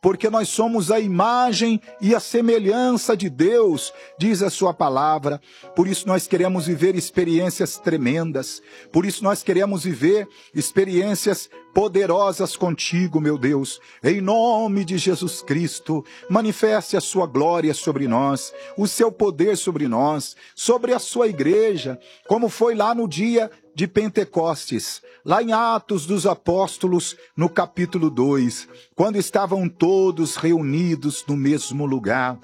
porque nós somos a imagem e a semelhança de Deus, diz a sua palavra. Por isso nós queremos viver experiências tremendas, por isso nós queremos viver experiências poderosas contigo, meu Deus. Em nome de Jesus Cristo, manifeste a sua glória sobre nós, o seu poder sobre nós, sobre a sua igreja, como foi lá no dia de Pentecostes, lá em Atos dos Apóstolos, no capítulo 2, quando estavam todos reunidos no mesmo lugar.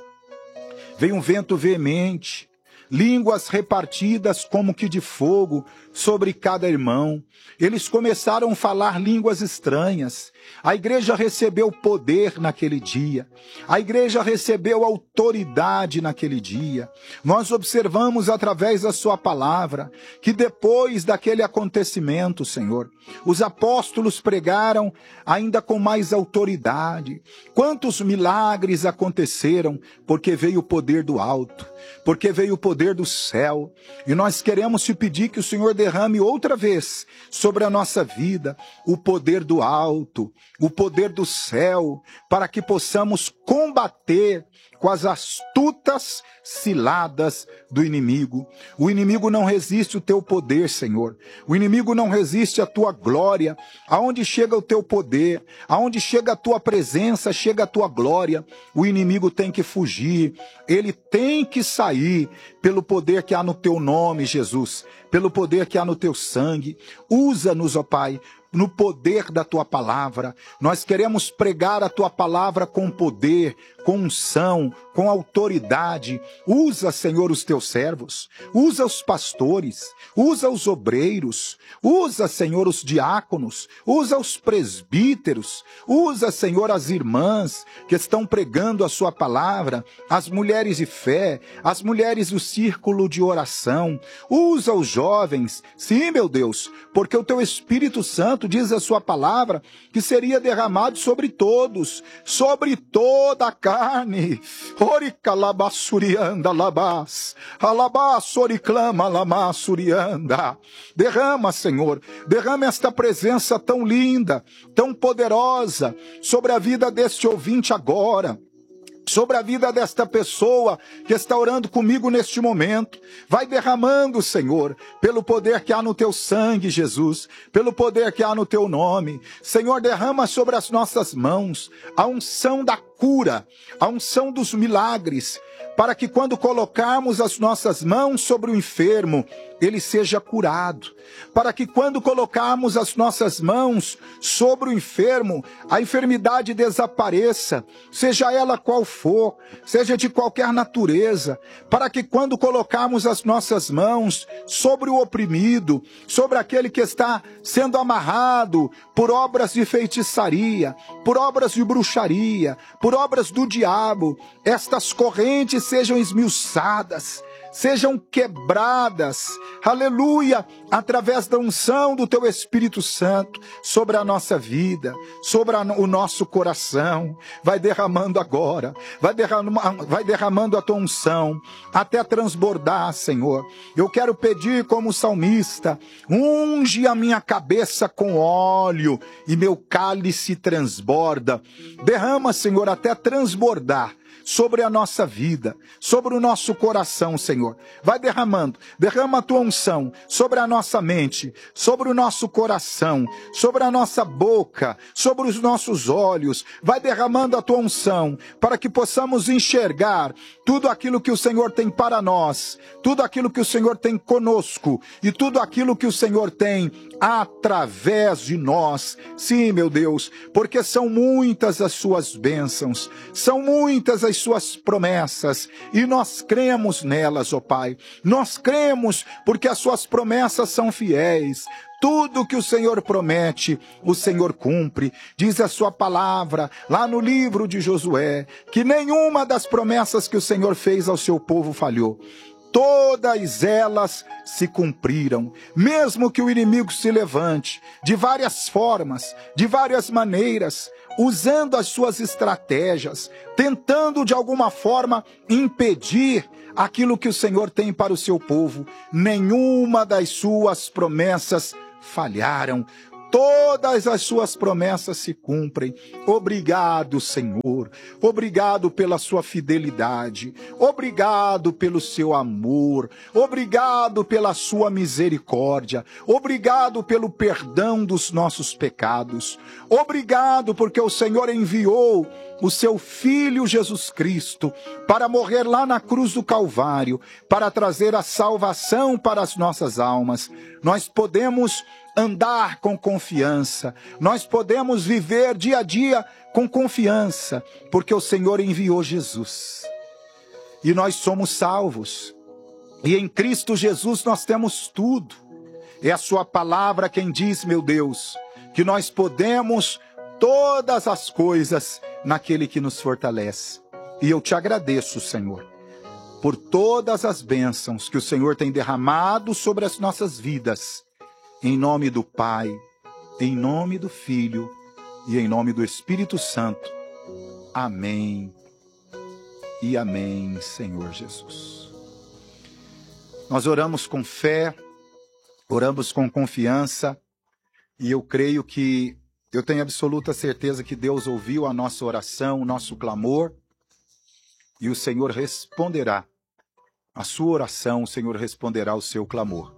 Veio um vento veemente, línguas repartidas como que de fogo sobre cada irmão. Eles começaram a falar línguas estranhas. A igreja recebeu poder naquele dia. A igreja recebeu autoridade naquele dia. Nós observamos através da sua palavra que depois daquele acontecimento, Senhor, os apóstolos pregaram ainda com mais autoridade. Quantos milagres aconteceram porque veio o poder do alto, porque veio o poder do céu. E nós queremos te pedir que o Senhor derrame outra vez sobre a nossa vida o poder do alto, o poder do céu, para que possamos combater com as astutas ciladas do inimigo. O inimigo não resiste o teu poder, Senhor. O inimigo não resiste a tua glória. Aonde chega o teu poder, aonde chega a tua presença, chega a tua glória. O inimigo tem que fugir. Ele tem que sair pelo poder que há no teu nome, Jesus. Pelo poder que há no teu sangue. Usa-nos, ó Pai, no poder da tua palavra. Nós queremos pregar a tua palavra com poder, com unção, com autoridade. Usa, Senhor, os teus servos, usa os pastores, usa os obreiros, usa, Senhor, os diáconos, usa os presbíteros, usa, Senhor, as irmãs que estão pregando a sua palavra, as mulheres de fé, as mulheres do círculo de oração, usa os jovens, sim, meu Deus, porque o teu Espírito Santo diz a sua palavra que seria derramado sobre todos, sobre toda a carne. Oricalabassurianda labás, alabassoriclama lamassurianda. Derrama, Senhor, derrama esta presença tão linda, tão poderosa sobre a vida deste ouvinte agora, sobre a vida desta pessoa que está orando comigo neste momento. Vai derramando, Senhor, pelo poder que há no teu sangue, Jesus, pelo poder que há no teu nome. Senhor, derrama sobre as nossas mãos a unção da cura, a unção dos milagres, para que quando colocarmos as nossas mãos sobre o enfermo, ele seja curado. Para que quando colocarmos as nossas mãos sobre o enfermo, a enfermidade desapareça, seja ela qual for, seja de qualquer natureza. Para que quando colocarmos as nossas mãos sobre o oprimido, sobre aquele que está sendo amarrado por obras de feitiçaria, por obras de bruxaria, por obras do diabo, estas correntes sejam esmiuçadas, sejam quebradas, aleluia, através da unção do teu Espírito Santo sobre a nossa vida, sobre o nosso coração. Vai derramando agora, vai derramando a tua unção, até transbordar, Senhor. Eu quero pedir como salmista, unge a minha cabeça com óleo e meu cálice transborda. Derrama, Senhor, até transbordar sobre a nossa vida, sobre o nosso coração, Senhor. Vai derramando, derrama a tua unção sobre a nossa mente, sobre o nosso coração, sobre a nossa boca, sobre os nossos olhos. Vai derramando a tua unção para que possamos enxergar tudo aquilo que o Senhor tem para nós, tudo aquilo que o Senhor tem conosco e tudo aquilo que o Senhor tem através de nós. Sim, meu Deus, porque são muitas as suas bênçãos, são muitas as suas promessas, e nós cremos nelas, ó Pai. Nós cremos porque as suas promessas são fiéis. Tudo que o Senhor promete, o Senhor cumpre. Diz a sua palavra, lá no livro de Josué, que nenhuma das promessas que o Senhor fez ao seu povo falhou. Todas elas se cumpriram, mesmo que o inimigo se levante de várias formas, de várias maneiras, usando as suas estratégias, tentando de alguma forma impedir aquilo que o Senhor tem para o seu povo. Nenhuma das suas promessas falharam. todas as suas promessas se cumprem. Obrigado, Senhor. Obrigado pela sua fidelidade. Obrigado pelo seu amor. Obrigado pela sua misericórdia. Obrigado pelo perdão dos nossos pecados. Obrigado porque o Senhor enviou o seu Filho Jesus Cristo para morrer lá na cruz do Calvário, para trazer a salvação para as nossas almas. Nós podemos andar com confiança, nós podemos viver dia a dia com confiança, porque o Senhor enviou Jesus. E nós somos salvos. E em Cristo Jesus nós temos tudo. É a sua palavra quem diz, meu Deus, que nós podemos todas as coisas naquele que nos fortalece. E eu te agradeço, Senhor, por todas as bênçãos que o Senhor tem derramado sobre as nossas vidas. Em nome do Pai, em nome do Filho e em nome do Espírito Santo. Amém e amém, Senhor Jesus. Nós oramos com fé, oramos com confiança, e eu creio que, eu tenho absoluta certeza que Deus ouviu a nossa oração, o nosso clamor, e o Senhor responderá a sua oração, o Senhor responderá o seu clamor.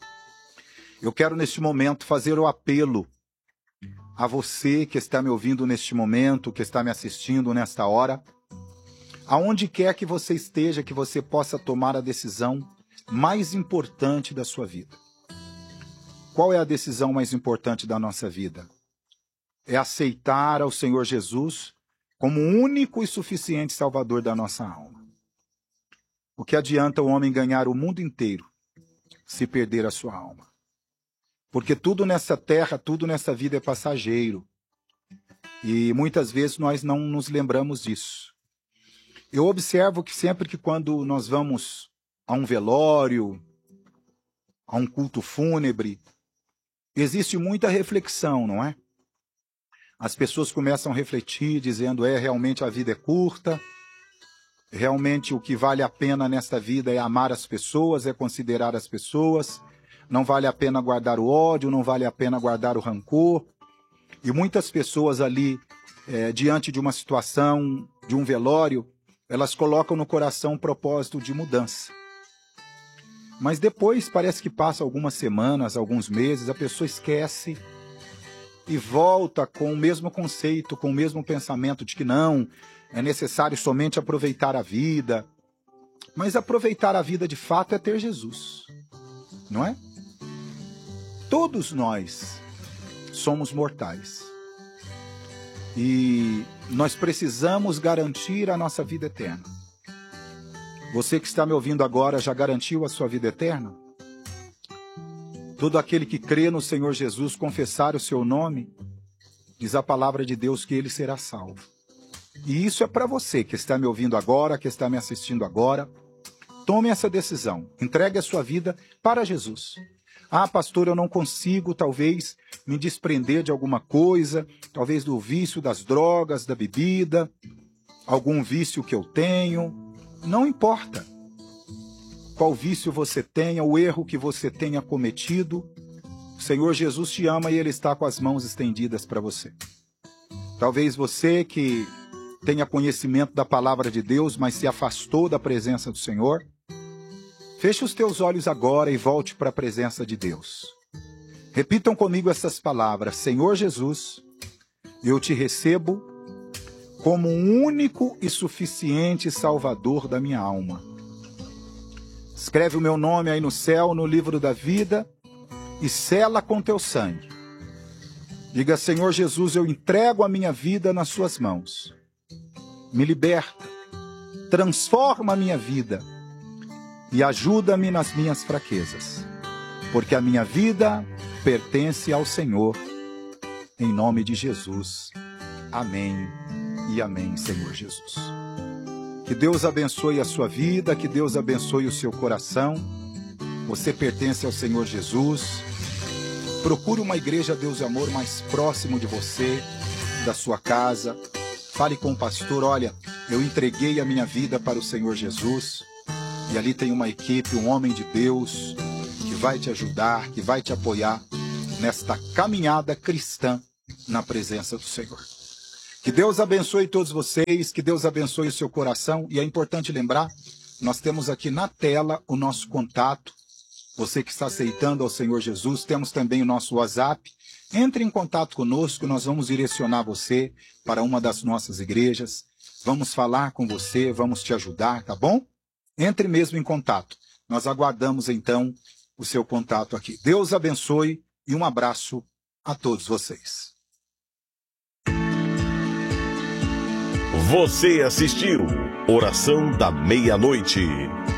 Eu quero neste momento fazer o apelo a você que está me ouvindo neste momento, que está me assistindo nesta hora, aonde quer que você esteja, que você possa tomar a decisão mais importante da sua vida. Qual é a decisão mais importante da nossa vida? É aceitar ao Senhor Jesus como o único e suficiente Salvador da nossa alma. O que adianta o homem ganhar o mundo inteiro se perder a sua alma? Porque tudo nessa terra, tudo nessa vida é passageiro. E muitas vezes nós não nos lembramos disso. Eu observo que sempre que quando nós vamos a um velório, a um culto fúnebre, existe muita reflexão, não é? As pessoas começam a refletir, dizendo, realmente a vida é curta, realmente o que vale a pena nesta vida é amar as pessoas, é considerar as pessoas, não vale a pena guardar o ódio, não vale a pena guardar o rancor. E muitas pessoas ali, diante de uma situação, de um velório, elas colocam no coração um propósito de mudança. Mas depois, parece que passa algumas semanas, alguns meses, a pessoa esquece e volta com o mesmo conceito, com o mesmo pensamento de que não, é necessário somente aproveitar a vida. Mas aproveitar a vida de fato é ter Jesus, não é? Todos nós somos mortais. E nós precisamos garantir a nossa vida eterna. Você que está me ouvindo agora já garantiu a sua vida eterna? Todo aquele que crê no Senhor Jesus, confessar o seu nome, diz a palavra de Deus que ele será salvo. E isso é para você que está me ouvindo agora, que está me assistindo agora. Tome essa decisão, entregue a sua vida para Jesus. Ah, pastor, eu não consigo, talvez, me desprender de alguma coisa, talvez do vício das drogas, da bebida, algum vício que eu tenho. Não importa qual vício você tenha, o erro que você tenha cometido, o Senhor Jesus te ama e Ele está com as mãos estendidas para você. Talvez você que tenha conhecimento da palavra de Deus, mas se afastou da presença do Senhor, feche os teus olhos agora e volte para a presença de Deus. Repitam comigo essas palavras: Senhor Jesus, eu te recebo como um único e suficiente Salvador da minha alma. Escreve o meu nome aí no céu, no livro da vida, e sela com teu sangue. Diga: Senhor Jesus, eu entrego a minha vida nas suas mãos. Me liberta, transforma a minha vida e ajuda-me nas minhas fraquezas, porque a minha vida pertence ao Senhor. Em nome de Jesus. Amém e amém, Senhor Jesus. Que Deus abençoe a sua vida, que Deus abençoe o seu coração. Você pertence ao Senhor Jesus. Procure uma igreja Deus e Amor mais próximo de você, da sua casa. Fale com o pastor: olha, eu entreguei a minha vida para o Senhor Jesus. E ali tem uma equipe, um homem de Deus, que vai te ajudar, que vai te apoiar nesta caminhada cristã na presença do Senhor. Que Deus abençoe todos vocês, que Deus abençoe o seu coração. E é importante lembrar, nós temos aqui na tela o nosso contato. Você que está aceitando ao Senhor Jesus, temos também o nosso WhatsApp. Entre em contato conosco, nós vamos direcionar você para uma das nossas igrejas. Vamos falar com você, vamos te ajudar, tá bom? Entre mesmo em contato. Nós aguardamos então o seu contato aqui. Deus abençoe e um abraço a todos vocês. Você assistiu Oração da Meia-Noite.